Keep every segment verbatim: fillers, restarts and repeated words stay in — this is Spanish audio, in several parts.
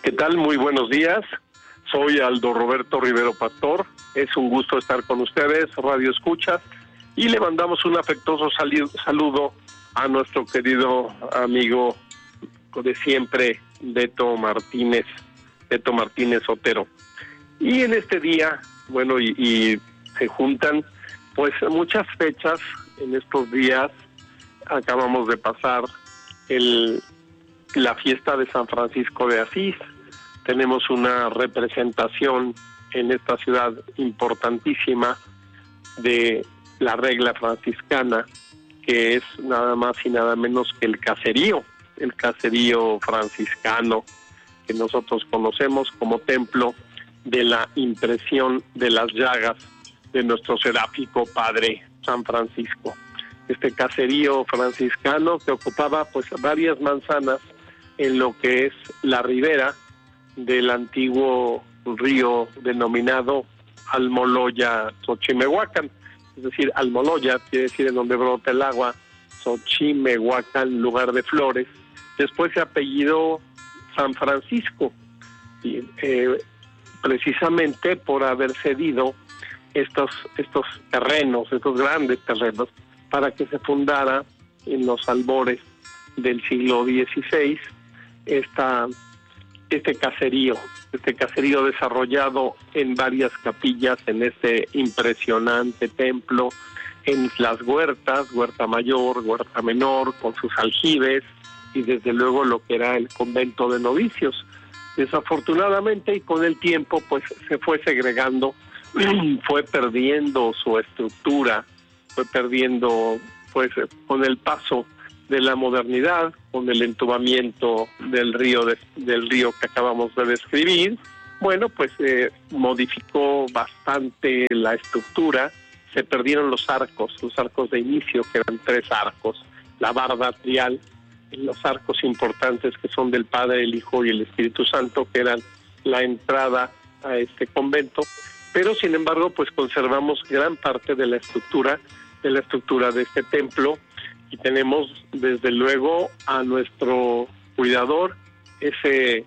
¿Qué tal? Muy buenos días. Soy Aldo Roberto Rivero Pastor. Es un gusto estar con ustedes, Radio Escuchas, y le mandamos un afectuoso saludo a nuestro querido amigo de siempre, Beto Martínez, Beto Martínez Otero. Y en este día, bueno, y, y se juntan pues muchas fechas en estos días. Acabamos de pasar el la fiesta de San Francisco de Asís. Tenemos una representación en esta ciudad importantísima de la regla franciscana, que es nada más y nada menos que el caserío, el caserío franciscano, que nosotros conocemos como templo de la impresión de las llagas de nuestro seráfico padre San Francisco. Este caserío franciscano que ocupaba pues varias manzanas en lo que es la ribera del antiguo río denominado Almoloya Xochimehuacán, es decir, Almoloya quiere decir en donde brota el agua, Xochimehuacán, lugar de flores. Después se apellidó San Francisco, y, eh, precisamente por haber cedido estos, estos terrenos, estos grandes terrenos, para que se fundara en los albores del siglo dieciséis esta, este caserío, este caserío desarrollado en varias capillas en este impresionante templo, en las huertas, huerta mayor, huerta menor, con sus aljibes, y desde luego lo que era el convento de novicios. Desafortunadamente, y con el tiempo, pues se fue segregando, fue perdiendo su estructura, fue perdiendo, pues, con el paso de la modernidad, con el entubamiento del río de, del río que acabamos de describir. Bueno, pues eh, modificó bastante la estructura, se perdieron los arcos, los arcos de inicio, que eran tres arcos, la barda atrial, los arcos importantes que son del Padre, el Hijo y el Espíritu Santo, que eran la entrada a este convento, pero sin embargo pues conservamos gran parte de la estructura, de la estructura de este templo, y tenemos desde luego a nuestro cuidador, ese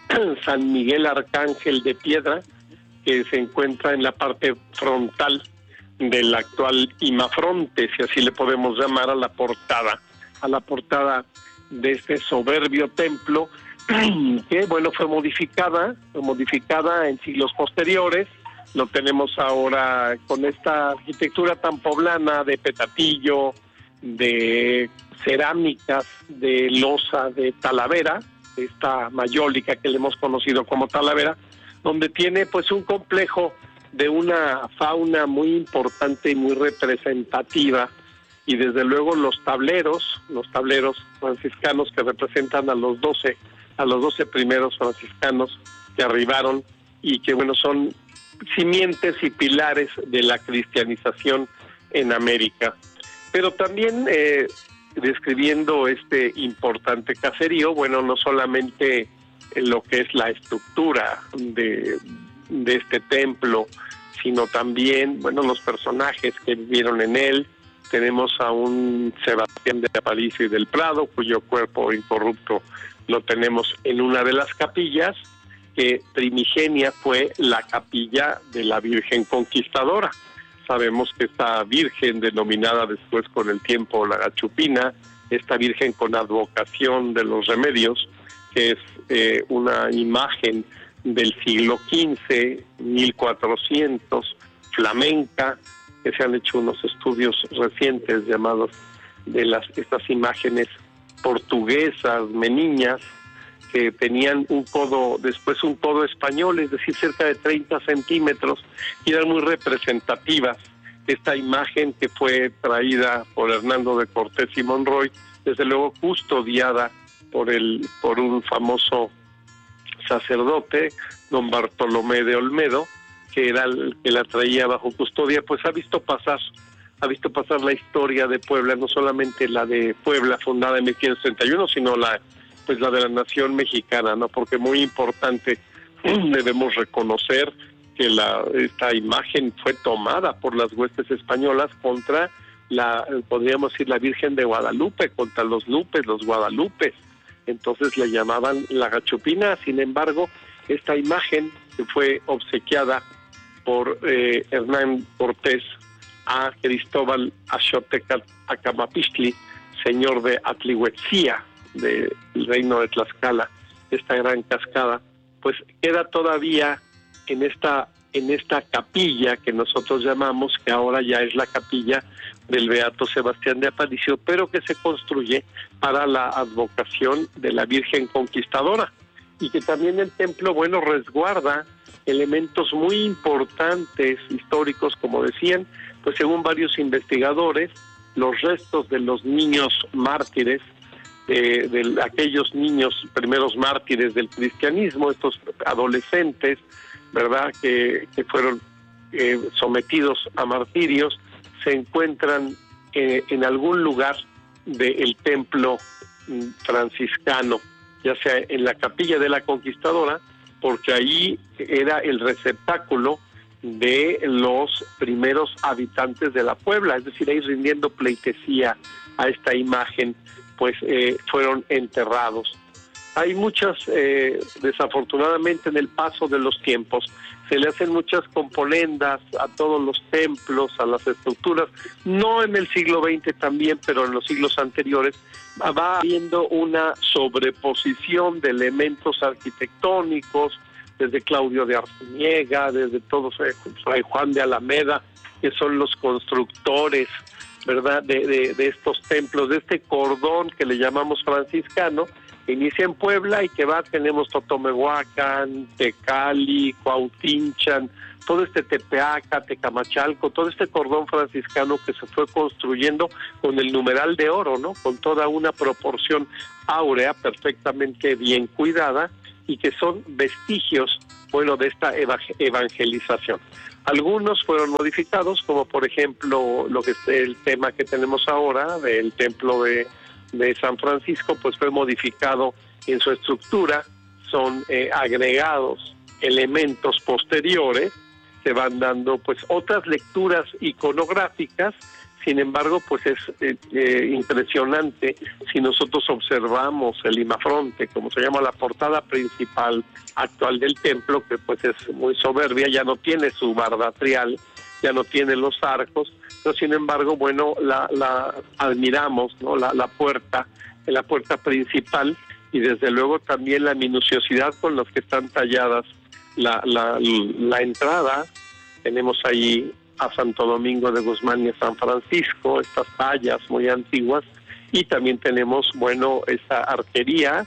San Miguel Arcángel de piedra, que se encuentra en la parte frontal del actual imafronte, si así le podemos llamar, a la portada, a la portada de este soberbio templo, que bueno, fue modificada, fue modificada en siglos posteriores. Lo tenemos ahora con esta arquitectura tan poblana de petatillo, de cerámicas, de losa de Talavera, esta mayólica que le hemos conocido como Talavera, donde tiene pues un complejo de una fauna muy importante y muy representativa, y desde luego los tableros, los tableros franciscanos que representan a los doce, a los doce primeros franciscanos que arribaron y que bueno son simientes y pilares de la cristianización en América. Pero también eh, describiendo este importante caserío, bueno, no solamente en lo que es la estructura de, de este templo, sino también, bueno, los personajes que vivieron en él. Tenemos a un Sebastián de Aparicio y del Prado, cuyo cuerpo incorrupto lo tenemos en una de las capillas, que primigenia fue la capilla de la Virgen Conquistadora. Sabemos que esta Virgen, denominada después con el tiempo la Gachupina, esta Virgen con advocación de los remedios, que es eh, una imagen del siglo quince, mil cuatrocientos, flamenca, que se han hecho unos estudios recientes llamados de las estas imágenes portuguesas, meniñas, que tenían un codo, después un codo español, es decir, cerca de treinta centímetros, y eran muy representativas. Esta imagen que fue traída por Hernando de Cortés y Monroy, desde luego custodiada por el por un famoso sacerdote, don Bartolomé de Olmedo, que era el que la traía bajo custodia, pues ha visto pasar, ha visto pasar la historia de Puebla, no solamente la de Puebla fundada en mil quinientos treinta y uno, sino la pues la de la nación mexicana, ¿no? Porque muy importante, debemos reconocer que la esta imagen fue tomada por las huestes españolas contra la, podríamos decir, la Virgen de Guadalupe, contra los Lupes, los Guadalupes. entonces le llamaban la Gachupina. Sin embargo, esta imagen que fue obsequiada por eh, Hernán Cortés a Cristóbal Axotecal Acamapixtli, señor de Atlihuetzía, del reino de Tlaxcala, esta gran cascada, pues queda todavía en esta en esta capilla que nosotros llamamos, que ahora ya es la capilla del Beato Sebastián de Aparicio, pero que se construye para la advocación de la Virgen Conquistadora, y que también el templo, bueno, resguarda elementos muy importantes históricos, como decían, pues según varios investigadores, los restos de los niños mártires, eh, de aquellos niños primeros mártires del cristianismo, estos adolescentes, ¿verdad?, que, que fueron eh, sometidos a martirios, se encuentran eh, en algún lugar del templo franciscano, ya sea en la capilla de la Conquistadora, porque allí era el receptáculo de los primeros habitantes de la Puebla, es decir, ahí rindiendo pleitesía a esta imagen, pues eh, fueron enterrados. Hay muchas, eh, desafortunadamente en el paso de los tiempos, se le hacen muchas componendas a todos los templos, a las estructuras, no en el siglo veinte también, pero en los siglos anteriores, va habiendo una sobreposición de elementos arquitectónicos, desde Claudio de Arciniega, desde todos, Fray Juan de Alameda, que son los constructores, ¿verdad?, de, de, de estos templos, de este cordón que le llamamos franciscano, que inicia en Puebla y que va, tenemos Totomehuacán, Tecali, Cuautinchan, todo este Tepeaca, Tecamachalco, todo este cordón franciscano que se fue construyendo con el numeral de oro, ¿no?, con toda una proporción áurea perfectamente bien cuidada, y que son vestigios, bueno, de esta evangelización. Algunos fueron modificados, como por ejemplo lo que es el tema que tenemos ahora del templo de, de San Francisco, pues fue modificado en su estructura, son eh, agregados elementos posteriores, se van dando pues otras lecturas iconográficas. Sin embargo, pues es eh, eh, impresionante si nosotros observamos el imafronte, como se llama la portada principal actual del templo, que pues es muy soberbia, ya no tiene su bardatrial, ya no tiene los arcos, pero sin embargo, bueno, la, la admiramos, ¿no?, la, la puerta, la puerta principal, y desde luego también la minuciosidad con las que están talladas la, la, la entrada. Tenemos ahí a Santo Domingo de Guzmán y a San Francisco, estas tallas muy antiguas, y también tenemos, bueno, esa arquería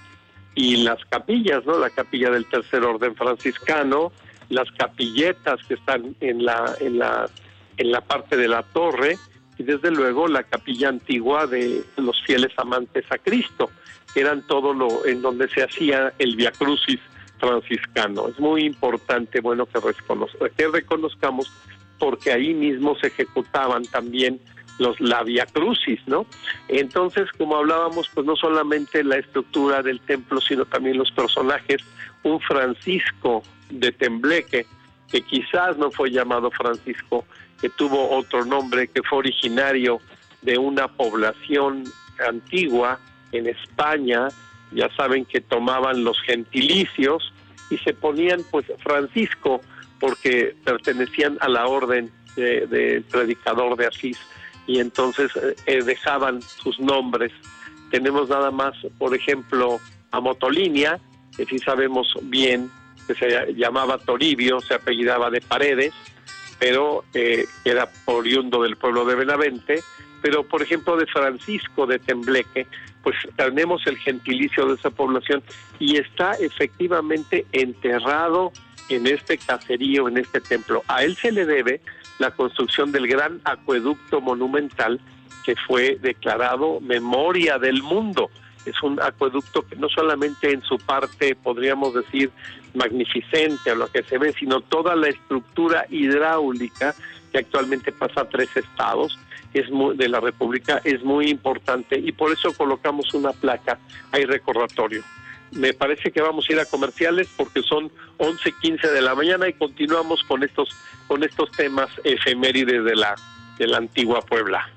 y las capillas, ¿no?, la capilla del Tercer Orden Franciscano, las capilletas que están en la en la en la parte de la torre, y desde luego la capilla antigua de los fieles amantes a Cristo, que eran todo lo en donde se hacía el Via Crucis franciscano. Es muy importante, bueno, que, reconoz- que reconozcamos, porque ahí mismo se ejecutaban también los la Via Crucis, ¿no? Entonces, como hablábamos, pues no solamente la estructura del templo, sino también los personajes. Un Francisco de Tembleque, que quizás no fue llamado Francisco, que tuvo otro nombre, que fue originario de una población antigua en España. Ya saben que tomaban los gentilicios y se ponían pues Francisco, porque pertenecían a la orden del de predicador de Asís, y entonces eh, dejaban sus nombres. Tenemos nada más, por ejemplo, a Motolinia, que sí sabemos bien que se llamaba Toribio, se apellidaba de Paredes, pero eh, era oriundo del pueblo de Benavente. Pero, por ejemplo, de Francisco de Tembleque, pues tenemos el gentilicio de esa población, y está efectivamente enterrado en este caserío, en este templo. A él se le debe la construcción del gran acueducto monumental, que fue declarado Memoria del Mundo. Es un acueducto que no solamente en su parte, podríamos decir, magnificente, a lo que se ve, sino toda la estructura hidráulica, que actualmente pasa a tres estados es muy, de la República, es muy importante, y por eso colocamos una placa ahí recordatorio. Me parece que vamos a ir a comerciales porque son once quince de la mañana, y continuamos con estos con estos temas efemérides de la de la antigua Puebla.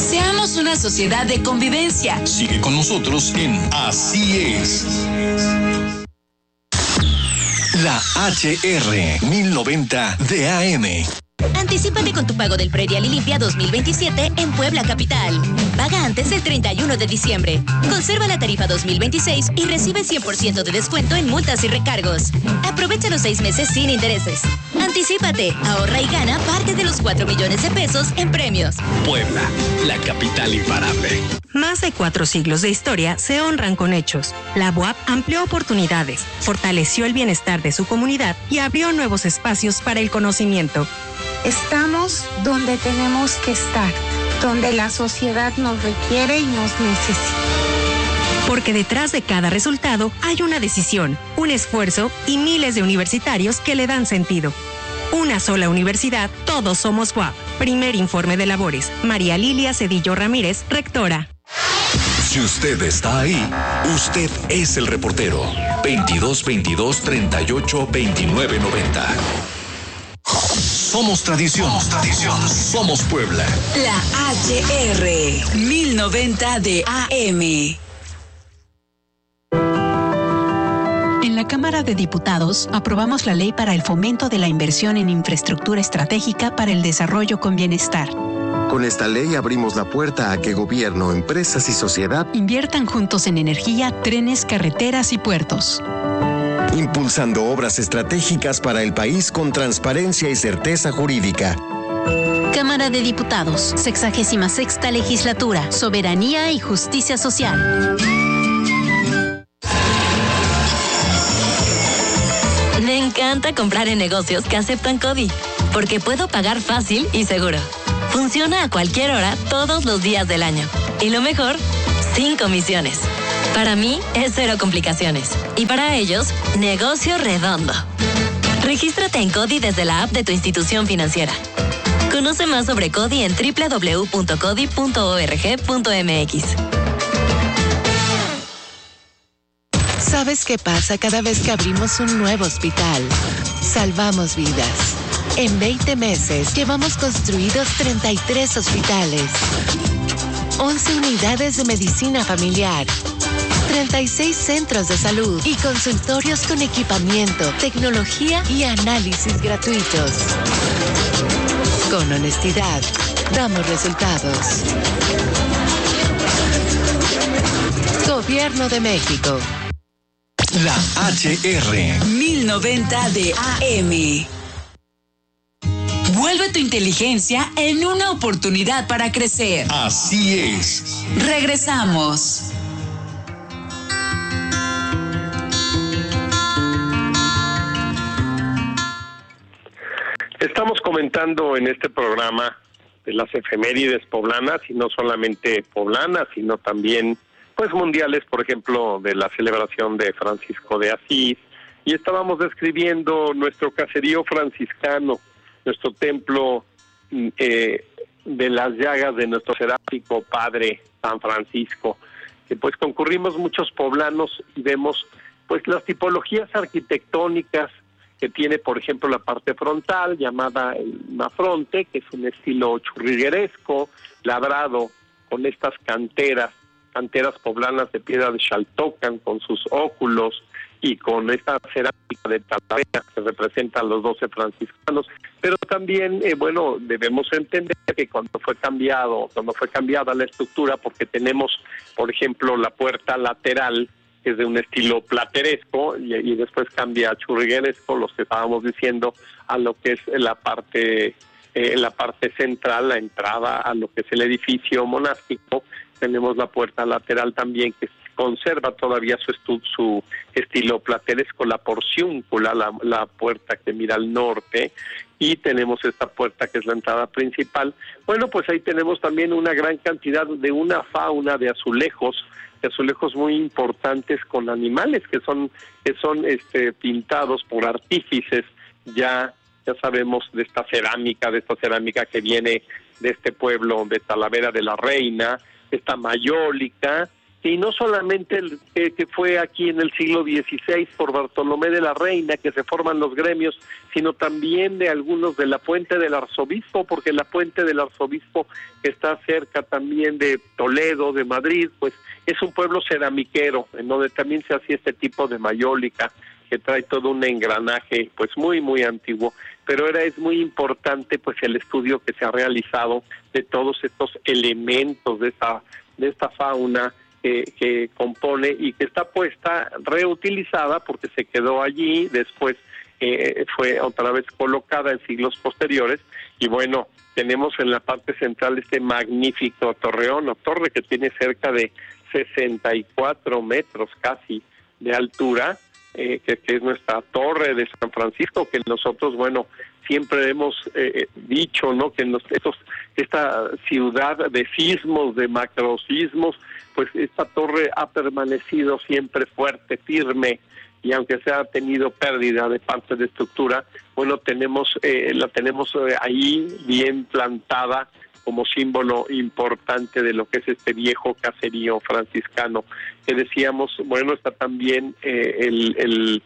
Seamos una sociedad de convivencia. Sigue con nosotros en Así es. La H R mil noventa de A M. Anticípate con tu pago del predial y limpia dos mil veintisiete en Puebla Capital. Paga antes del treinta y uno de diciembre. Conserva la tarifa dos mil veintiséis y recibe cien por ciento de descuento en multas y recargos. Aprovecha los seis meses sin intereses. Anticípate, ahorra y gana parte de los cuatro millones de pesos en premios. Puebla, la capital imparable. Más de cuatro siglos de historia se honran con hechos. La B U A P amplió oportunidades, fortaleció el bienestar de su comunidad y abrió nuevos espacios para el conocimiento. Estamos donde tenemos que estar, donde la sociedad nos requiere y nos necesita. Porque detrás de cada resultado hay una decisión, un esfuerzo y miles de universitarios que le dan sentido. Una sola universidad, todos somos B U A P. Primer informe de labores. María Lilia Cedillo Ramírez, rectora. Si usted está ahí, usted es el reportero. veintidós veintidós treinta y ocho veintinueve noventa. Somos tradición, somos tradición, somos Puebla. La H R mil noventa de A M. En la Cámara de Diputados aprobamos la ley para el fomento de la inversión en infraestructura estratégica para el desarrollo con bienestar. Con esta ley abrimos la puerta a que gobierno, empresas y sociedad inviertan juntos en energía, trenes, carreteras y puertos. Impulsando obras estratégicas para el país con transparencia y certeza jurídica. Cámara de Diputados, sexagésima sexta legislatura, soberanía y justicia social. Me encanta comprar en negocios que aceptan CODI, porque puedo pagar fácil y seguro. Funciona a cualquier hora, todos los días del año. Y lo mejor, sin comisiones. Para mí es cero complicaciones. Y para ellos, negocio redondo. Regístrate en CODI desde la app de tu institución financiera. Conoce más sobre CODI en doble u doble u doble u punto codi punto org punto m x. ¿Sabes qué pasa cada vez que abrimos un nuevo hospital? Salvamos vidas. En veinte meses llevamos construidos treinta y tres hospitales, once unidades de medicina familiar, treinta y seis centros de salud y consultorios con equipamiento, tecnología y análisis gratuitos. Con honestidad, damos resultados. Gobierno de México. La H R mil noventa de A M. Vuelve tu inteligencia en una oportunidad para crecer. Así es. Regresamos. Estamos comentando en este programa de las efemérides poblanas, y no solamente poblanas, sino también pues mundiales, por ejemplo, de la celebración de Francisco de Asís, y estábamos describiendo nuestro caserío franciscano, nuestro templo eh, de las llagas de nuestro seráfico padre San Francisco, que pues concurrimos muchos poblanos y vemos pues las tipologías arquitectónicas que tiene, por ejemplo, la parte frontal, llamada el mafronte, que es un estilo churrigueresco, labrado con estas canteras, canteras poblanas de piedra de Xaltocan, con sus óculos y con esta cerámica de Talavera que representa a los doce franciscanos. Pero también, eh, bueno, debemos entender que cuando fue cambiado, cuando fue cambiada la estructura, porque tenemos, por ejemplo, la puerta lateral, que es de un estilo plateresco, y, y después cambia a churrigueresco, los que estábamos diciendo, a lo que es la parte, eh, la parte central, la entrada a lo que es el edificio monástico. Tenemos la puerta lateral también, que conserva todavía su, estu su estilo plateresco, la porciúncula, la, la puerta que mira al norte, y tenemos esta puerta que es la entrada principal. Bueno, pues ahí tenemos también una gran cantidad de una fauna de azulejos, de azulejos muy importantes con animales que son que son este pintados por artífices, ya ya sabemos de esta cerámica, de esta cerámica que viene de este pueblo de Talavera de la Reina, esta mayólica, y no solamente el, eh, que fue aquí en el siglo dieciséis por Bartolomé de la Reina que se forman los gremios, sino también de algunos de la Puente del Arzobispo, porque la Puente del Arzobispo, que está cerca también de Toledo, de Madrid, pues es un pueblo ceramiquero, en donde también se hacía este tipo de mayólica, que trae todo un engranaje pues muy muy antiguo, pero era es muy importante pues el estudio que se ha realizado de todos estos elementos de esta de esta fauna que, que compone y que está puesta reutilizada porque se quedó allí, después eh, fue otra vez colocada en siglos posteriores, y bueno, tenemos en la parte central este magnífico torreón o torre que tiene cerca de sesenta y cuatro metros casi de altura. Eh, que, que es nuestra torre de San Francisco, que nosotros, bueno, siempre hemos eh, dicho, ¿no?, que nos, estos, esta ciudad de sismos, de macrosismos, pues esta torre ha permanecido siempre fuerte, firme, y aunque se ha tenido pérdida de parte de estructura, bueno, tenemos eh, la tenemos eh, ahí bien plantada como símbolo importante de lo que es este viejo caserío franciscano, que decíamos, bueno, está también eh, el, el,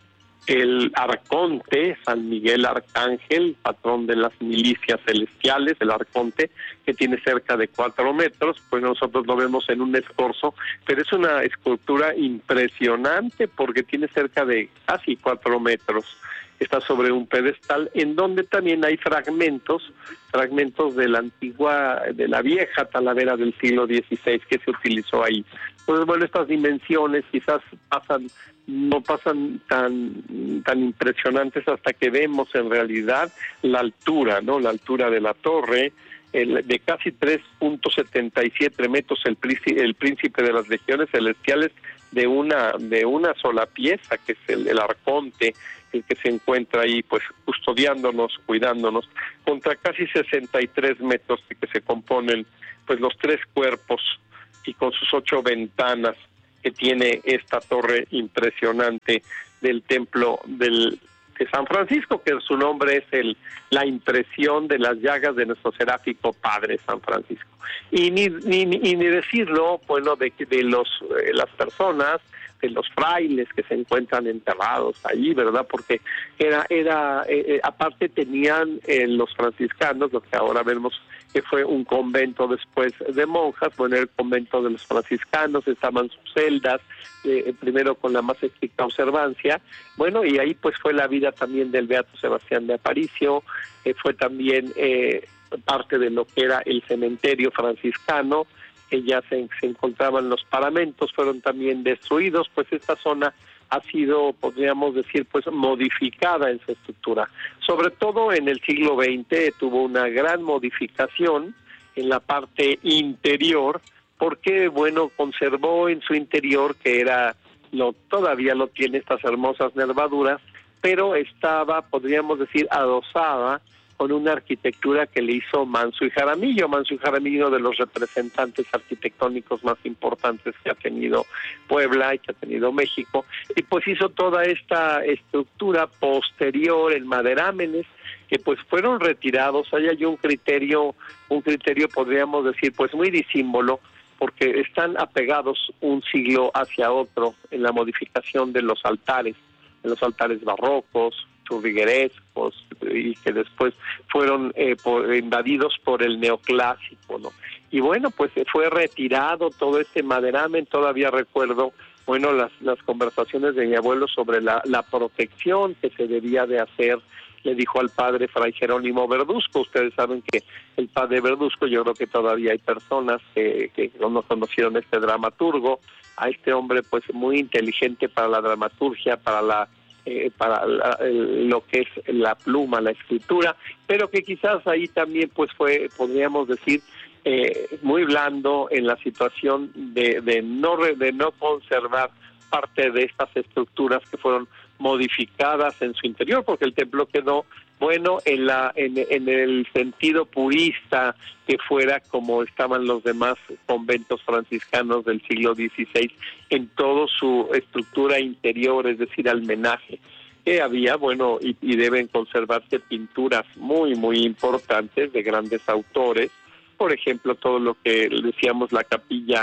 el arconte, San Miguel Arcángel, patrón de las milicias celestiales, el arconte, que tiene cerca de cuatro metros, pues nosotros lo vemos en un escorzo, pero es una escultura impresionante porque tiene cerca de casi cuatro metros. Está sobre un pedestal en donde también hay fragmentos, fragmentos de la antigua, de la vieja talavera del siglo dieciséis que se utilizó ahí. Entonces, bueno, estas dimensiones quizás pasan, no pasan tan, tan impresionantes hasta que vemos en realidad la altura, ¿no? La altura de la torre, el, de casi tres punto setenta y siete metros, el, el príncipe de las legiones celestiales de una, de una sola pieza, que es el, el arconte, el que se encuentra ahí pues custodiándonos, cuidándonos, contra casi sesenta y tres metros de que se componen pues los tres cuerpos y con sus ocho ventanas que tiene esta torre impresionante del templo del de San Francisco, que su nombre es el la impresión de las llagas de nuestro seráfico Padre San Francisco. Y ni ni, ni, ni decirlo, bueno, de, de los eh, las personas, de los frailes que se encuentran enterrados ahí, ¿verdad? Porque era, era eh, eh, aparte tenían eh, los franciscanos, lo que ahora vemos que fue un convento después de monjas, bueno, el convento de los franciscanos, estaban sus celdas, eh, primero con la más estricta observancia, bueno, y ahí pues fue la vida también del Beato Sebastián de Aparicio, eh, fue también eh, parte de lo que era el cementerio franciscano, que ya se, se encontraban los paramentos, fueron también destruidos, pues esta zona ha sido, podríamos decir, pues modificada en su estructura. Sobre todo en el siglo veinte tuvo una gran modificación en la parte interior, porque, bueno, conservó en su interior, que era, lo todavía lo tiene, estas hermosas nervaduras, pero estaba, podríamos decir, adosada con una arquitectura que le hizo Manso y Jaramillo. Manso y Jaramillo, de los representantes arquitectónicos más importantes que ha tenido Puebla y que ha tenido México, y pues hizo toda esta estructura posterior en maderámenes que pues fueron retirados. Ahí hay un criterio, un criterio podríamos decir pues muy disímbolo, porque están apegados un siglo hacia otro en la modificación de los altares, en los altares barrocos, churriguerescos, y que después fueron eh, por, invadidos por el neoclásico, ¿no? Y bueno, pues fue retirado todo este maderamen. Todavía recuerdo, bueno, las, las conversaciones de mi abuelo sobre la, la protección que se debía de hacer. Le dijo al padre Fray Jerónimo Verduzco. Ustedes saben que el padre Verduzco, yo creo que todavía hay personas que, que no conocieron este dramaturgo, a este hombre pues muy inteligente para la dramaturgia, para la Eh, para la, el, lo que es la pluma, la escritura, pero que quizás ahí también pues fue, podríamos decir, eh, muy blando en la situación de, de no de no conservar parte de estas estructuras que fueron modificadas en su interior, porque el templo quedó, bueno, en la en, en el sentido purista, que fuera como estaban los demás conventos franciscanos del siglo dieciséis en toda su estructura interior, es decir, almenaje, que había, bueno, y, y deben conservarse pinturas muy, muy importantes de grandes autores, por ejemplo, todo lo que decíamos, la capilla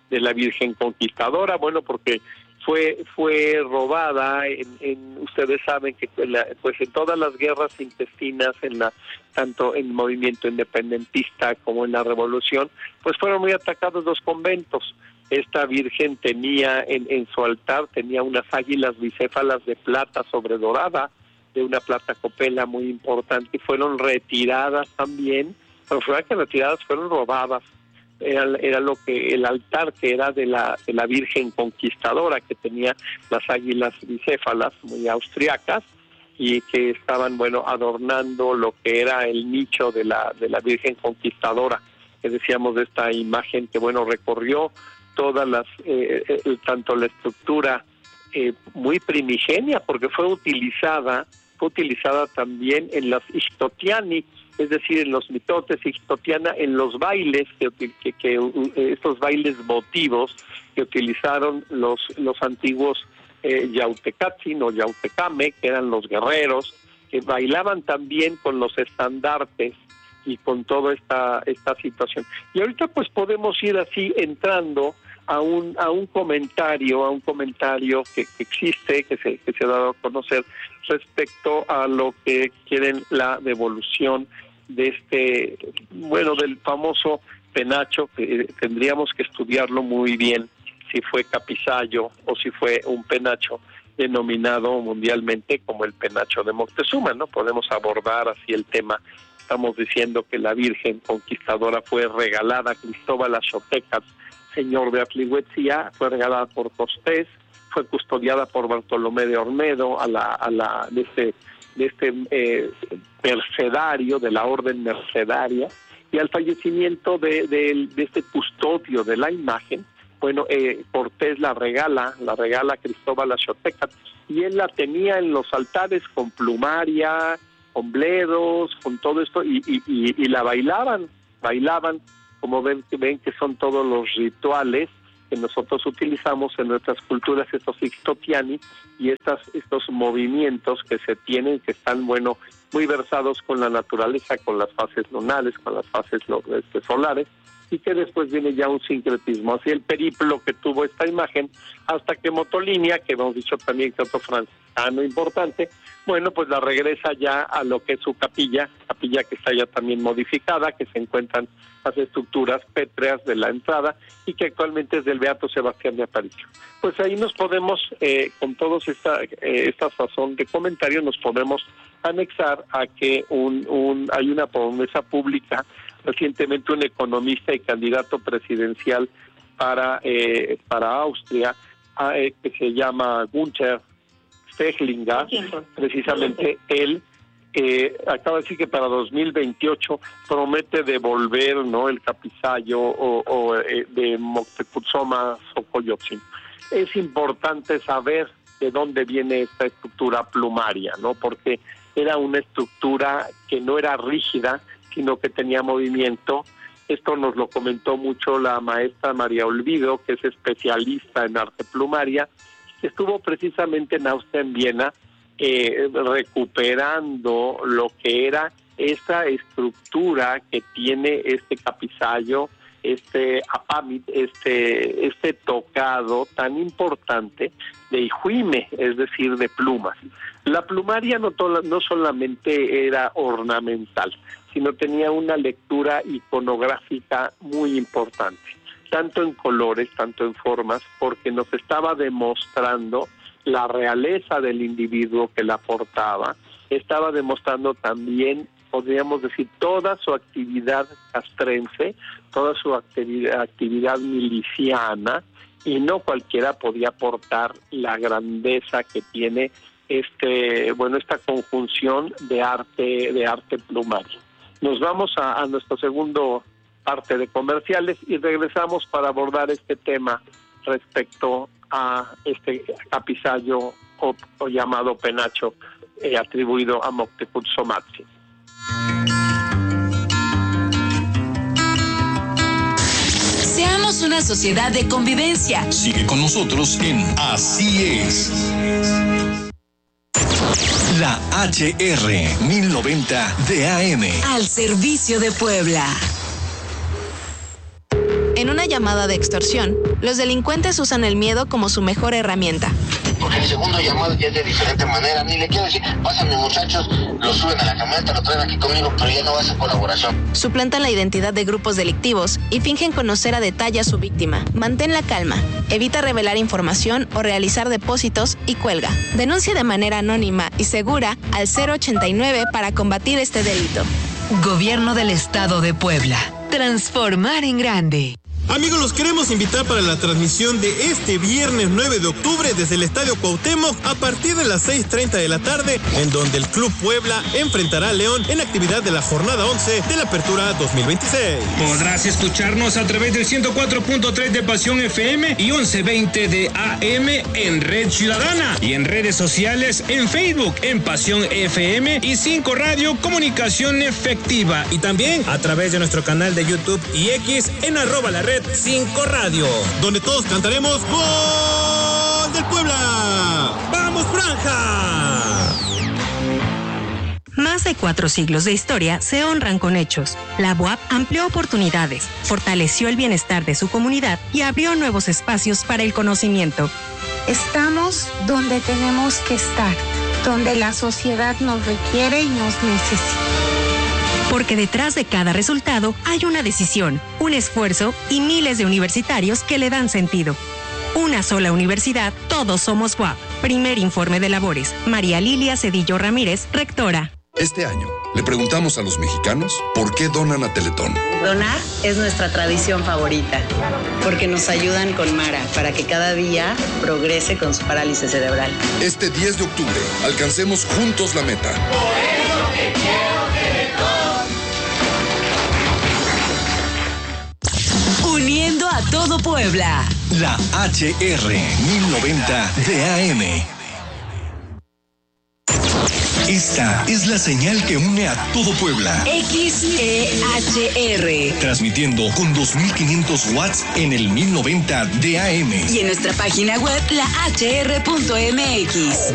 de la Virgen Conquistadora, bueno, porque fue fue robada, en, en ustedes saben que la, pues en todas las guerras intestinas, en la tanto en el movimiento independentista como en la Revolución, pues fueron muy atacados los conventos. Esta Virgen tenía en, en su altar, tenía unas águilas bicéfalas de plata sobre dorada, de una plata copela muy importante, y fueron retiradas también, pero fueron que retiradas, fueron robadas. Era, era lo que el altar que era de la de la Virgen Conquistadora, que tenía las águilas bicéfalas muy austriacas y que estaban, bueno, adornando lo que era el nicho de la de la Virgen Conquistadora, que decíamos de esta imagen que, bueno, recorrió todas las eh, eh, tanto la estructura eh, muy primigenia, porque fue utilizada fue utilizada también en las Ixtotiani, es decir, en los mitotes Ixtotiana, en los bailes, que, que, que estos bailes votivos que utilizaron los los antiguos eh, Yautecatzin o Yautecame, que eran los guerreros, que bailaban también con los estandartes y con toda esta esta situación. Y ahorita pues podemos ir así entrando a un a un comentario, a un comentario que, que existe, que se que se ha dado a conocer respecto a lo que quieren la devolución de este, bueno, del famoso penacho, que tendríamos que estudiarlo muy bien, si fue capizayo o si fue un penacho denominado mundialmente como el penacho de Moctezuma, ¿no? Podemos abordar así el tema. Estamos diciendo que la Virgen Conquistadora fue regalada a Cristóbal Axotecatl, señor de Atlihuetzia, fue regalada por Costés, fue custodiada por Bartolomé de Olmedo, a la, a la, de este, de este eh, mercedario, de la orden mercedaria, y al fallecimiento de, de, de este custodio de la imagen, bueno, eh, Cortés la regala, la regala a Cristóbal Axotecatl, y él la tenía en los altares con plumaria, con bledos, con todo esto, y, y, y, y la bailaban, bailaban, como ven, ven que son todos los rituales que nosotros utilizamos en nuestras culturas, estos Ixtotiani, y estas, estos movimientos que se tienen, que están, bueno, muy versados con la naturaleza, con las fases lunares, con las fases este, solares, y que después viene ya un sincretismo. Así el periplo que tuvo esta imagen, hasta que Motolinia, que hemos dicho también que otro franciscano importante, bueno, pues la regresa ya a lo que es su capilla, capilla que está ya también modificada, que se encuentran las estructuras pétreas de la entrada y que actualmente es del Beato Sebastián de Aparicio. Pues ahí nos podemos, eh, con todos esta, eh, esta sazón de comentarios, nos podemos anexar a que un, un hay una promesa pública. Recientemente un economista y candidato presidencial para eh, para Austria, eh, que se llama Günther Fehlinger, precisamente él eh, acaba de decir que para dos mil veintiocho promete devolver, ¿no?, el capizayo o, o eh, de Moctezuma Xocoyotzin. Es importante saber de dónde viene esta estructura plumaria, ¿no?, porque era una estructura que no era rígida, sino que tenía movimiento. Esto nos lo comentó mucho la maestra María Olvido, que es especialista en arte plumaria, que estuvo precisamente en Austria, en Viena, eh, recuperando lo que era esa estructura que tiene este capizayo, este apamit, este, este tocado tan importante de hijuime, es decir, de plumas. La plumaria no, to- no solamente era ornamental, sino tenía una lectura iconográfica muy importante, tanto en colores, tanto en formas, porque nos estaba demostrando la realeza del individuo que la portaba, estaba demostrando también, podríamos decir, toda su actividad castrense, toda su actividad, actividad miliciana, y no cualquiera podía portar la grandeza que tiene este, bueno, esta conjunción de arte, de arte plumario. Nos vamos a, a nuestro segundo parte de comerciales y regresamos para abordar este tema respecto a este capizayo o, o llamado penacho eh, atribuido a Moctezuma. Seamos una sociedad de convivencia. Sigue con nosotros en Así es. La H R mil noventa de A M. Al servicio de Puebla. En una llamada de extorsión, los delincuentes usan el miedo como su mejor herramienta. Porque el segundo llamado ya es de diferente manera. Ni le quiero decir, pásame muchachos, lo suben a la camioneta, lo traen aquí conmigo, pero ya no va a ser colaboración. Suplantan la identidad de grupos delictivos y fingen conocer a detalle a su víctima. Mantén la calma, evita revelar información o realizar depósitos y cuelga. Denuncia de manera anónima y segura al cero ochenta y nueve para combatir este delito. Gobierno del Estado de Puebla. Transformar en grande. Amigos, los queremos invitar para la transmisión de este viernes nueve de octubre desde el Estadio Cuauhtémoc a partir de las seis treinta de la tarde, en donde el Club Puebla enfrentará a León en actividad de la jornada once de la Apertura dos mil veintiséis. Podrás escucharnos a través del ciento cuatro punto tres de Pasión F M y once veinte de A M en Red Ciudadana y en redes sociales en Facebook en Pasión F M y cinco Radio Comunicación Efectiva, y también a través de nuestro canal de YouTube y X en arroba la red cinco Radio, donde todos cantaremos ¡Gol del Puebla! ¡Vamos, Franja! Más de cuatro siglos de historia se honran con hechos. La B U A P amplió oportunidades, fortaleció el bienestar de su comunidad y abrió nuevos espacios para el conocimiento. Estamos donde tenemos que estar, donde la sociedad nos requiere y nos necesita. Porque detrás de cada resultado hay una decisión, un esfuerzo y miles de universitarios que le dan sentido. Una sola universidad, todos somos B U A P. Primer informe de labores. María Lilia Cedillo Ramírez, rectora. Este año le preguntamos a los mexicanos por qué donan a Teletón. Donar es nuestra tradición favorita, porque nos ayudan con Mara para que cada día progrese con su parálisis cerebral. Este diez de octubre, alcancemos juntos la meta. Por eso te quiero Teletón. Uniendo a todo Puebla. La H R mil noventa de A M. Esta es la señal que une a todo Puebla. X E H R. Transmitiendo con dos mil quinientos watts en el mil noventa de A M. Y en nuestra página web, la H R punto M X.